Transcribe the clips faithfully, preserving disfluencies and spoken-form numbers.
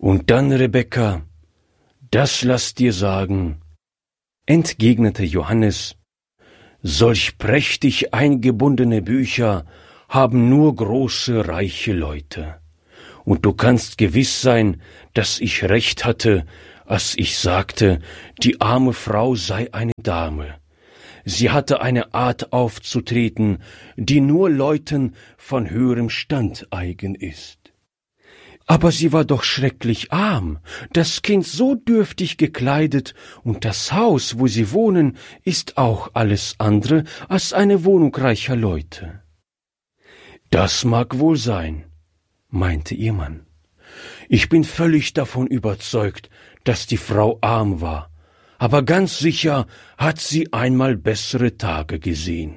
Und dann, Rebekka, das lass dir sagen, entgegnete Johannes, solch prächtig eingebundene Bücher haben nur große, reiche Leute. Und du kannst gewiss sein, dass ich recht hatte, als ich sagte, die arme Frau sei eine Dame. Sie hatte eine Art aufzutreten, die nur Leuten von höherem Stand eigen ist. Aber sie war doch schrecklich arm, das Kind so dürftig gekleidet, und das Haus, wo sie wohnen, ist auch alles andere als eine Wohnung reicher Leute. Das mag wohl sein, meinte ihr Mann. Ich bin völlig davon überzeugt, dass die Frau arm war, aber ganz sicher hat sie einmal bessere Tage gesehen.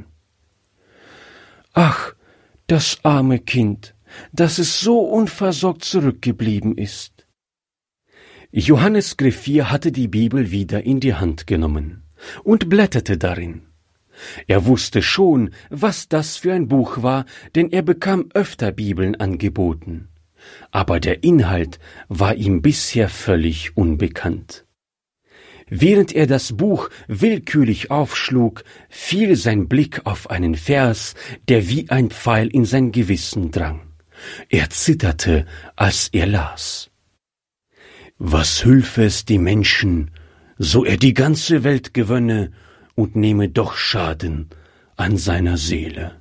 Ach, das arme Kind, dass es so unversorgt zurückgeblieben ist. Johannes Griffier hatte die Bibel wieder in die Hand genommen und blätterte darin. Er wusste schon, was das für ein Buch war, denn er bekam öfter Bibeln angeboten. Aber der Inhalt war ihm bisher völlig unbekannt. Während er das Buch willkürlich aufschlug, fiel sein Blick auf einen Vers, der wie ein Pfeil in sein Gewissen drang. Er zitterte, als er las. Was hülfe es die Menschen, so er die ganze Welt gewönne und nehme doch Schaden an seiner Seele.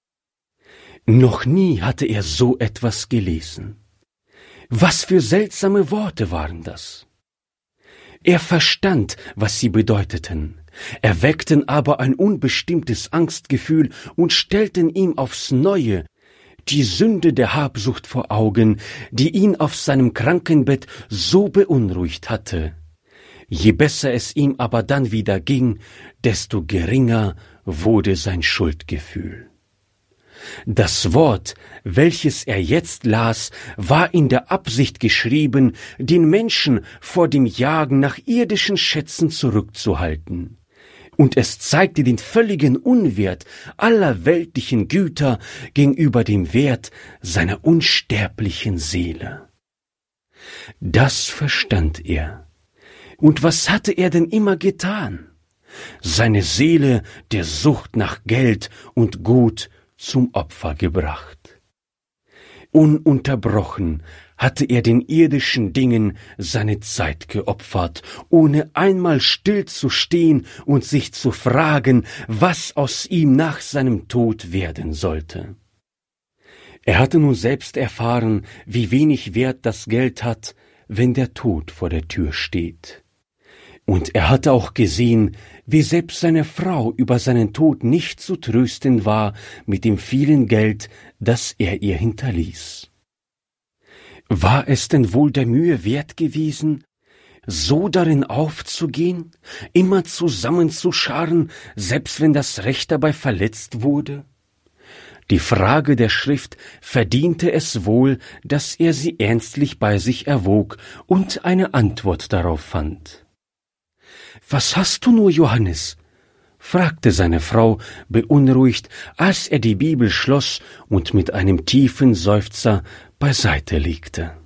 Noch nie hatte er so etwas gelesen. Was für seltsame Worte waren das? Er verstand, was sie bedeuteten, erweckten aber ein unbestimmtes Angstgefühl und stellten ihm aufs Neue die Sünde der Habsucht vor Augen, die ihn auf seinem Krankenbett so beunruhigt hatte. Je besser es ihm aber dann wieder ging, desto geringer wurde sein Schuldgefühl. Das Wort, welches er jetzt las, war in der Absicht geschrieben, den Menschen vor dem Jagen nach irdischen Schätzen zurückzuhalten. Und es zeigte den völligen Unwert aller weltlichen Güter gegenüber dem Wert seiner unsterblichen Seele. Das verstand er. Und was hatte er denn immer getan? Seine Seele der Sucht nach Geld und Gut zum Opfer gebracht. Ununterbrochen hatte er den irdischen Dingen seine Zeit geopfert, ohne einmal still zu stehen und sich zu fragen, was aus ihm nach seinem Tod werden sollte. Er hatte nun selbst erfahren, wie wenig Wert das Geld hat, wenn der Tod vor der Tür steht. Und er hatte auch gesehen, wie selbst seine Frau über seinen Tod nicht zu trösten war mit dem vielen Geld, das er ihr hinterließ. War es denn wohl der Mühe wert gewesen, so darin aufzugehen, immer zusammenzuscharren, selbst wenn das Recht dabei verletzt wurde? Die Frage der Schrift verdiente es wohl, dass er sie ernstlich bei sich erwog und eine Antwort darauf fand. »Was hast du nur, Johannes?« fragte seine Frau beunruhigt, als er die Bibel schloss und mit einem tiefen Seufzer beiseite legte.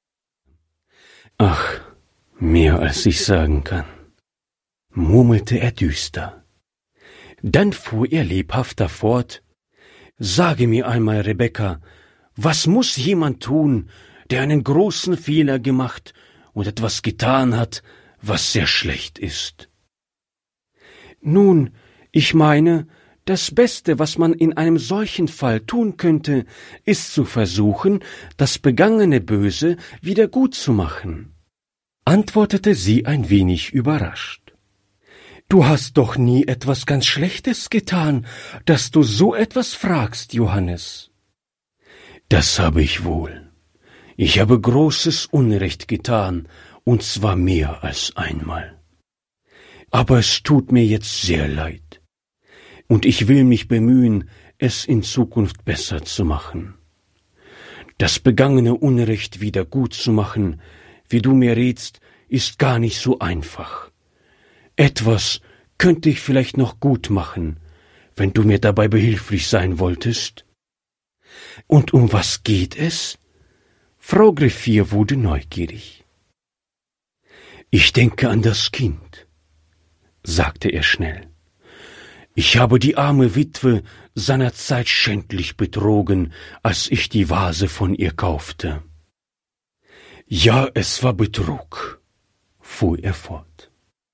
»Ach, mehr als ich sagen kann«, murmelte er düster. Dann fuhr er lebhafter fort: »Sage mir einmal, Rebekka, was muss jemand tun, der einen großen Fehler gemacht und etwas getan hat, was sehr schlecht ist?« »Nun, ich meine, das Beste, was man in einem solchen Fall tun könnte, ist zu versuchen, das begangene Böse wieder gut zu machen«, antwortete sie ein wenig überrascht. »Du hast doch nie etwas ganz Schlechtes getan, dass du so etwas fragst, Johannes.« »Das habe ich wohl. Ich habe großes Unrecht getan, und zwar mehr als einmal. Aber es tut mir jetzt sehr leid, und ich will mich bemühen, es in Zukunft besser zu machen. Das begangene Unrecht wieder gut zu machen, wie du mir rätst, ist gar nicht so einfach. Etwas könnte ich vielleicht noch gut machen, wenn du mir dabei behilflich sein wolltest.« »Und um was geht es?« Frau Griffier wurde neugierig. »Ich denke an das Kind«, sagte er schnell. »Ich habe die arme Witwe seinerzeit schändlich betrogen, als ich die Vase von ihr kaufte.« »Ja, es war Betrug«, fuhr er fort.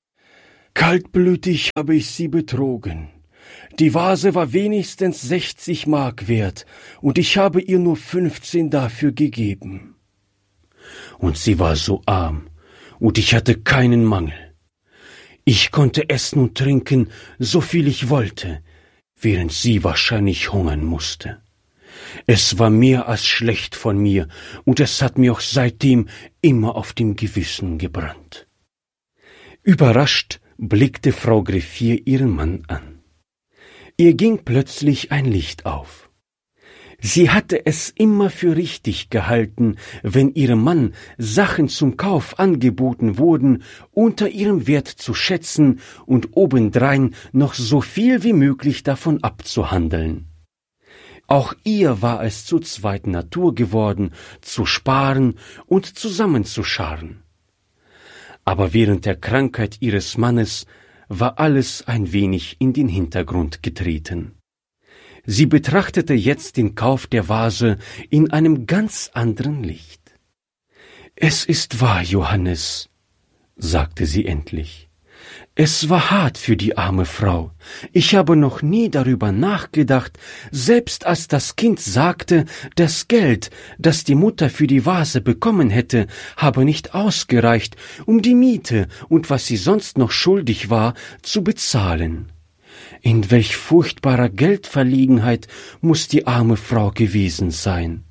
»Kaltblütig habe ich sie betrogen. Die Vase war wenigstens sechzig Mark wert, und ich habe ihr nur fünfzehn dafür gegeben. Und sie war so arm, und ich hatte keinen Mangel. Ich konnte essen und trinken, so viel ich wollte, während sie wahrscheinlich hungern musste. Es war mehr als schlecht von mir, und es hat mir auch seitdem immer auf dem Gewissen gebrannt.« Überrascht blickte Frau Griffier ihren Mann an. Ihr ging plötzlich ein Licht auf. Sie hatte es immer für richtig gehalten, wenn ihrem Mann Sachen zum Kauf angeboten wurden, unter ihrem Wert zu schätzen und obendrein noch so viel wie möglich davon abzuhandeln. Auch ihr war es zur zweiten Natur geworden, zu sparen und zusammenzuscharren. Aber während der Krankheit ihres Mannes war alles ein wenig in den Hintergrund getreten. Sie betrachtete jetzt den Kauf der Vase in einem ganz anderen Licht. »Es ist wahr, Johannes«, sagte sie endlich. »Es war hart für die arme Frau. Ich habe noch nie darüber nachgedacht, selbst als das Kind sagte, das Geld, das die Mutter für die Vase bekommen hätte, habe nicht ausgereicht, um die Miete und was sie sonst noch schuldig war, zu bezahlen. In welch furchtbarer Geldverlegenheit muß die arme Frau gewesen sein.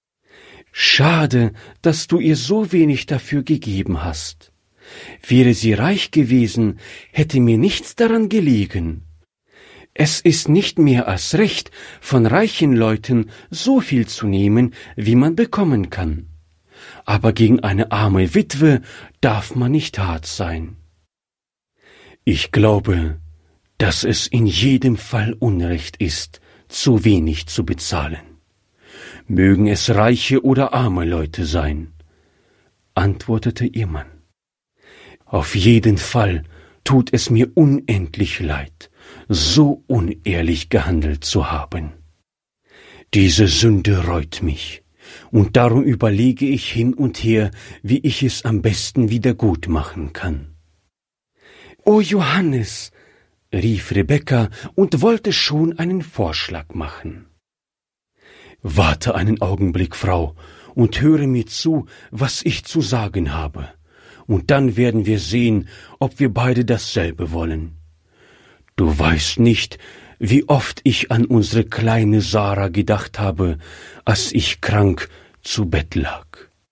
Schade, dass du ihr so wenig dafür gegeben hast. Wäre sie reich gewesen, hätte mir nichts daran gelegen. Es ist nicht mehr als recht, von reichen Leuten so viel zu nehmen, wie man bekommen kann. Aber gegen eine arme Witwe darf man nicht hart sein. Ich glaube, dass es in jedem Fall Unrecht ist, zu wenig zu bezahlen. Mögen es reiche oder arme Leute sein«, antwortete ihr Mann. »Auf jeden Fall tut es mir unendlich leid, so unehrlich gehandelt zu haben. Diese Sünde reut mich, und darum überlege ich hin und her, wie ich es am besten wieder gut machen kann.« »O Johannes«, rief Rebekka und wollte schon einen Vorschlag machen. »Warte einen Augenblick, Frau, und höre mir zu, was ich zu sagen habe, und dann werden wir sehen, ob wir beide dasselbe wollen. Du weißt nicht, wie oft ich an unsere kleine Sarah gedacht habe, als ich krank zu Bett lag.«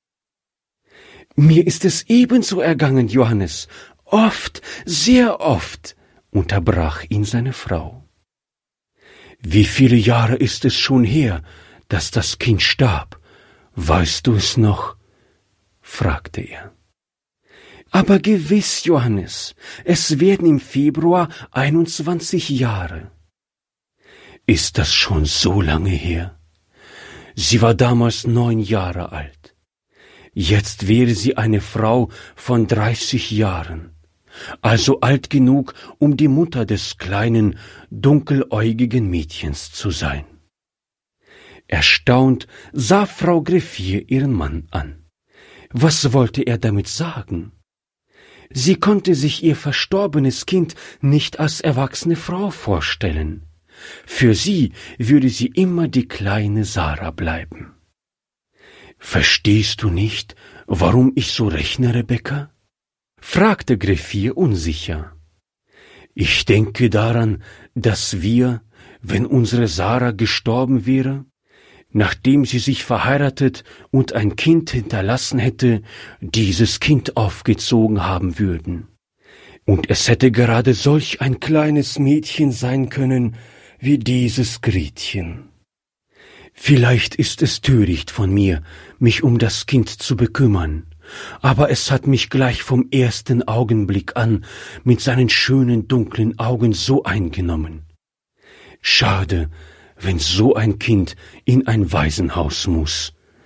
»Mir ist es ebenso ergangen, Johannes, oft, sehr oft«, unterbrach ihn seine Frau. »Wie viele Jahre ist es schon her, dass das Kind starb? Weißt du es noch?« fragte er. »Aber gewiss, Johannes, es werden im Februar einundzwanzig Jahre.« »Ist das schon so lange her? Sie war damals neun Jahre alt. Jetzt wäre sie eine Frau von dreißig Jahren. Also alt genug, um die Mutter des kleinen, dunkeläugigen Mädchens zu sein.« Erstaunt sah Frau Griffier ihren Mann an. Was wollte er damit sagen? Sie konnte sich ihr verstorbenes Kind nicht als erwachsene Frau vorstellen. Für sie würde sie immer die kleine Sarah bleiben. »Verstehst du nicht, warum ich so rechne, Rebekka?« fragte Griffier unsicher. »Ich denke daran, dass wir, wenn unsere Sarah gestorben wäre, nachdem sie sich verheiratet und ein Kind hinterlassen hätte, dieses Kind aufgezogen haben würden. Und es hätte gerade solch ein kleines Mädchen sein können wie dieses Gretchen. Vielleicht ist es töricht von mir, mich um das Kind zu bekümmern, aber es hat mich gleich vom ersten Augenblick an mit seinen schönen dunklen Augen so eingenommen. Schade, wenn so ein Kind in ein Waisenhaus muss.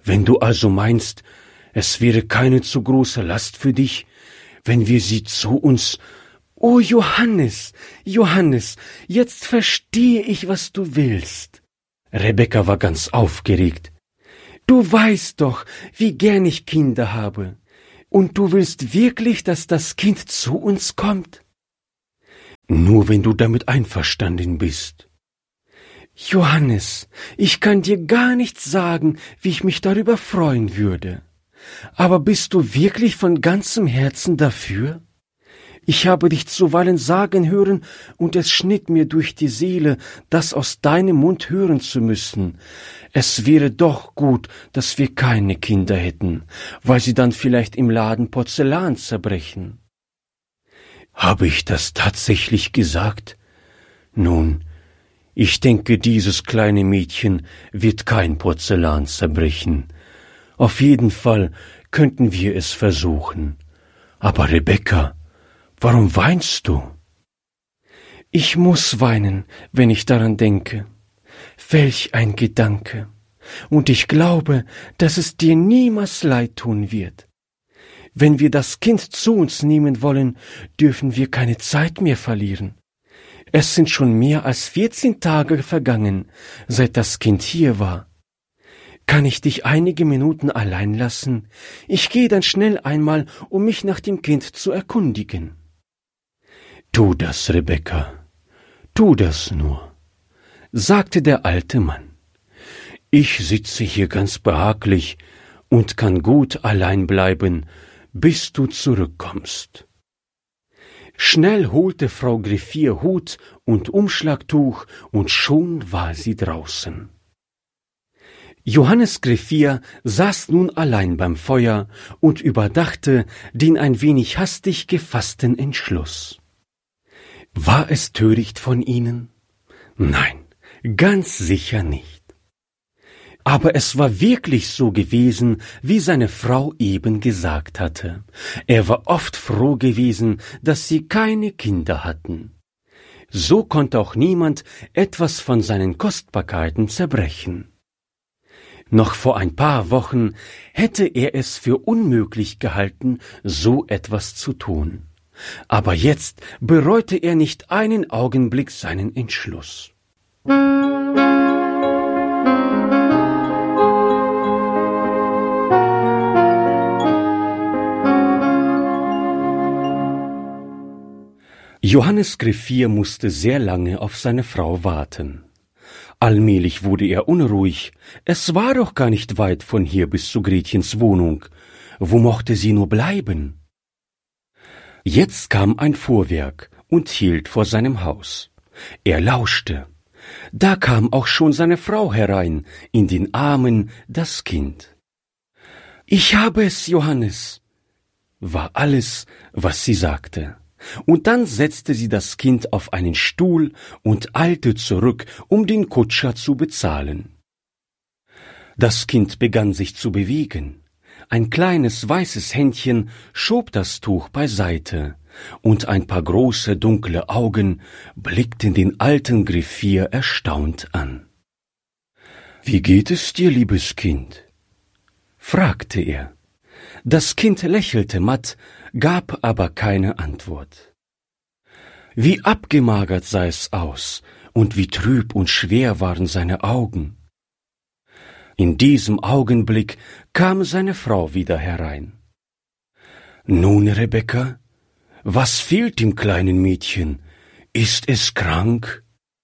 Wenn du also meinst, es wäre keine zu große Last für dich, wenn wir sie zu uns... »Oh, Johannes, Johannes, jetzt verstehe ich, was du willst.« Rebekka war ganz aufgeregt. »Du weißt doch, wie gern ich Kinder habe. Und du willst wirklich, dass das Kind zu uns kommt?« »Nur wenn du damit einverstanden bist.« »Johannes, ich kann dir gar nicht sagen, wie ich mich darüber freuen würde. Aber bist du wirklich von ganzem Herzen dafür? Ich habe dich zuweilen sagen hören, und es schnitt mir durch die Seele, das aus deinem Mund hören zu müssen. Es wäre doch gut, dass wir keine Kinder hätten, weil sie dann vielleicht im Laden Porzellan zerbrechen.« »Habe ich das tatsächlich gesagt? Nun, ich denke, dieses kleine Mädchen wird kein Porzellan zerbrechen. Auf jeden Fall könnten wir es versuchen. Aber Rebekka, warum weinst du?« »Ich muss weinen, wenn ich daran denke. Welch ein Gedanke. Und ich glaube, dass es dir niemals leid tun wird. Wenn wir das Kind zu uns nehmen wollen, dürfen wir keine Zeit mehr verlieren. Es sind schon mehr als vierzehn Tage vergangen, seit das Kind hier war. Kann ich dich einige Minuten allein lassen? Ich gehe dann schnell einmal, um mich nach dem Kind zu erkundigen.« »Tu das, Rebekka, tu das nur«, sagte der alte Mann. »Ich sitze hier ganz behaglich und kann gut allein bleiben, bis du zurückkommst.« Schnell holte Frau Griffier Hut und Umschlagtuch, und schon war sie draußen. Johannes Griffier saß nun allein beim Feuer und überdachte den ein wenig hastig gefassten Entschluss. War es töricht von ihnen? Nein, ganz sicher nicht. Aber es war wirklich so gewesen, wie seine Frau eben gesagt hatte. Er war oft froh gewesen, dass sie keine Kinder hatten. So konnte auch niemand etwas von seinen Kostbarkeiten zerbrechen. Noch vor ein paar Wochen hätte er es für unmöglich gehalten, so etwas zu tun. Aber jetzt bereute er nicht einen Augenblick seinen Entschluss. Johannes Griffier musste sehr lange auf seine Frau warten. Allmählich wurde er unruhig. Es war doch gar nicht weit von hier bis zu Gretchens Wohnung. Wo mochte sie nur bleiben? Jetzt kam ein Fuhrwerk und hielt vor seinem Haus. Er lauschte. Da kam auch schon seine Frau herein, in den Armen das Kind. »Ich habe es, Johannes«, war alles, was sie sagte. Und dann setzte sie das Kind auf einen Stuhl und eilte zurück, um den Kutscher zu bezahlen. Das Kind begann sich zu bewegen. Ein kleines weißes Händchen schob das Tuch beiseite, und ein paar große dunkle Augen blickten den alten Griffier erstaunt an. »Wie geht es dir, liebes Kind?« fragte er. Das Kind lächelte matt, gab aber keine Antwort. Wie abgemagert sah es aus, und wie trüb und schwer waren seine Augen. In diesem Augenblick kam seine Frau wieder herein. »Nun, Rebekka, was fehlt dem kleinen Mädchen? Ist es krank?«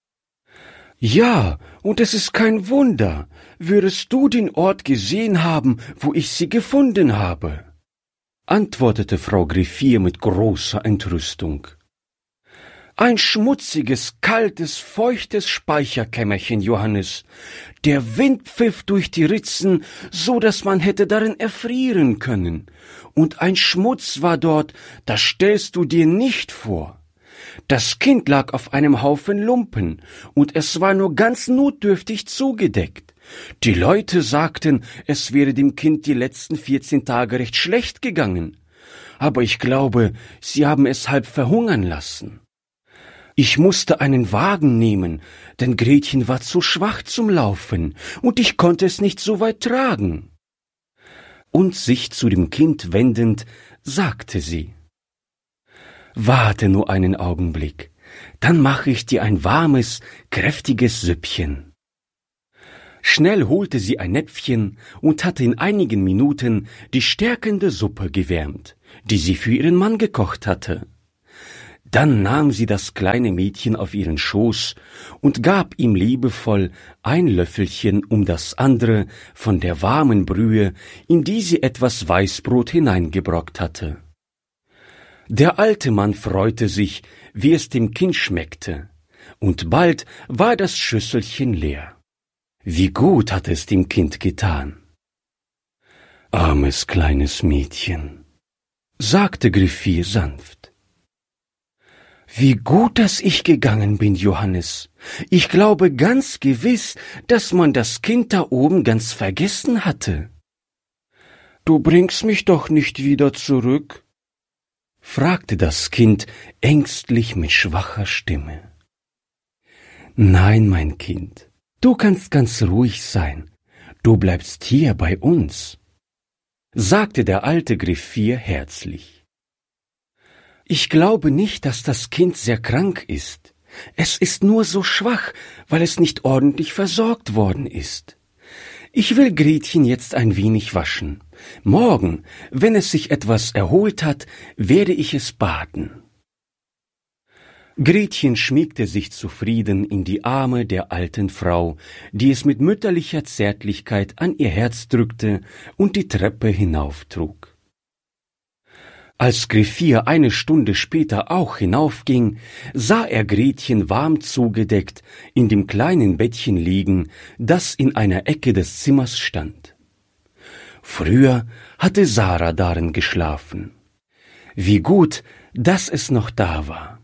»Ja, und es ist kein Wunder. Würdest du den Ort gesehen haben, wo ich sie gefunden habe?« antwortete Frau Griffier mit großer Entrüstung. »Ein schmutziges, kaltes, feuchtes Speicherkämmerchen, Johannes. Der Wind pfiff durch die Ritzen, so dass man hätte darin erfrieren können. Und ein Schmutz war dort, das stellst du dir nicht vor. Das Kind lag auf einem Haufen Lumpen, und es war nur ganz notdürftig zugedeckt. Die Leute sagten, es wäre dem Kind die letzten vierzehn Tage recht schlecht gegangen. Aber ich glaube, sie haben es halb verhungern lassen. Ich musste einen Wagen nehmen, denn Gretchen war zu schwach zum Laufen, und ich konnte es nicht so weit tragen. und sich zu dem Kind wendend, sagte sie: »Warte nur einen Augenblick, dann mache ich dir ein warmes, kräftiges Süppchen.« Schnell holte sie ein Näpfchen und hatte in einigen Minuten die stärkende Suppe gewärmt, die sie für ihren Mann gekocht hatte. Dann nahm sie das kleine Mädchen auf ihren Schoß und gab ihm liebevoll ein Löffelchen um das andere von der warmen Brühe, in die sie etwas Weißbrot hineingebrockt hatte. Der alte Mann freute sich, wie es dem Kind schmeckte, und bald war das Schüsselchen leer. Wie gut hatte es dem Kind getan. »Armes kleines Mädchen«, sagte Griffier sanft. »Wie gut, dass ich gegangen bin, Johannes. Ich glaube ganz gewiss, dass man das Kind da oben ganz vergessen hatte.« »Du bringst mich doch nicht wieder zurück?« fragte das Kind ängstlich mit schwacher Stimme. »Nein, mein Kind, du kannst ganz ruhig sein. Du bleibst hier bei uns«, sagte der alte Griffier herzlich. »Ich glaube nicht, dass das Kind sehr krank ist. Es ist nur so schwach, weil es nicht ordentlich versorgt worden ist. Ich will Gretchen jetzt ein wenig waschen. Morgen, wenn es sich etwas erholt hat, werde ich es baden.« Gretchen schmiegte sich zufrieden in die Arme der alten Frau, die es mit mütterlicher Zärtlichkeit an ihr Herz drückte und die Treppe hinauftrug. Als Griffier eine Stunde später auch hinaufging, sah er Gretchen warm zugedeckt in dem kleinen Bettchen liegen, das in einer Ecke des Zimmers stand. Früher hatte Sarah darin geschlafen. Wie gut, dass es noch da war.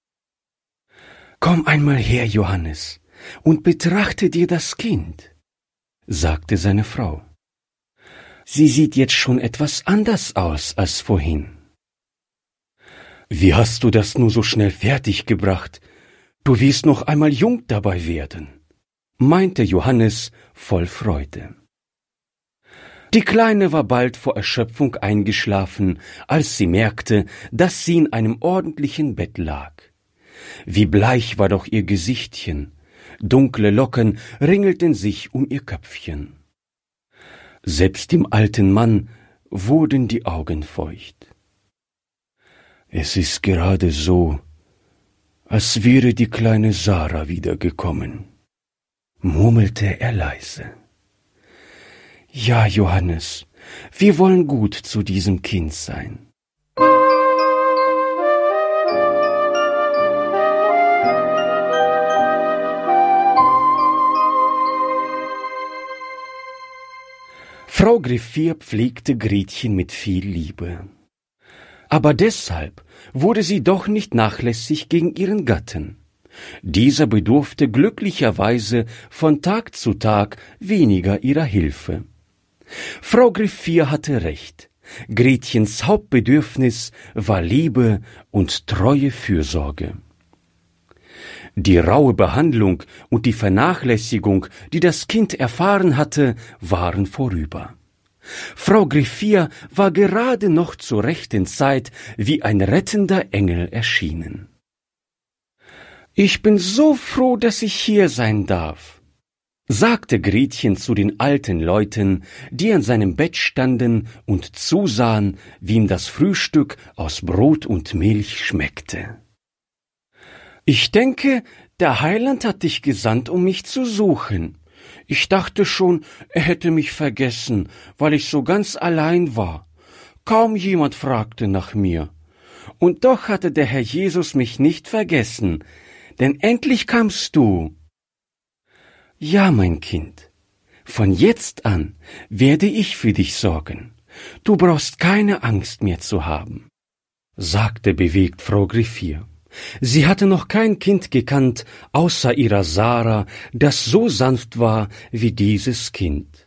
»Komm einmal her, Johannes, und betrachte dir das Kind«, sagte seine Frau. »Sie sieht jetzt schon etwas anders aus als vorhin.« »Wie hast du das nur so schnell fertiggebracht? Du wirst noch einmal jung dabei werden«, meinte Johannes voll Freude. Die Kleine war bald vor Erschöpfung eingeschlafen, als sie merkte, dass sie in einem ordentlichen Bett lag. Wie bleich war doch ihr Gesichtchen, dunkle Locken ringelten sich um ihr Köpfchen. Selbst dem alten Mann wurden die Augen feucht. »Es ist gerade so, als wäre die kleine Sarah wiedergekommen«, murmelte er leise. »Ja, Johannes, wir wollen gut zu diesem Kind sein.« Frau Griffier pflegte Gretchen mit viel Liebe. Aber deshalb wurde sie doch nicht nachlässig gegen ihren Gatten. Dieser bedurfte glücklicherweise von Tag zu Tag weniger ihrer Hilfe. Frau Griffier hatte recht. Gretchens Hauptbedürfnis war Liebe und treue Fürsorge. Die raue Behandlung und die Vernachlässigung, die das Kind erfahren hatte, waren vorüber. Frau Griffier war gerade noch zur rechten Zeit wie ein rettender Engel erschienen. »Ich bin so froh, dass ich hier sein darf«, sagte Gretchen zu den alten Leuten, die an seinem Bett standen und zusahen, wie ihm das Frühstück aus Brot und Milch schmeckte. »Ich denke, der Heiland hat dich gesandt, um mich zu suchen. Ich dachte schon, er hätte mich vergessen, weil ich so ganz allein war. Kaum jemand fragte nach mir. Und doch hatte der Herr Jesus mich nicht vergessen, denn endlich kamst du.« »Ja, mein Kind, von jetzt an werde ich für dich sorgen. Du brauchst keine Angst mehr zu haben«, sagte bewegt Frau Griffier. Sie hatte noch kein Kind gekannt, außer ihrer Sarah, das so sanft war wie dieses Kind.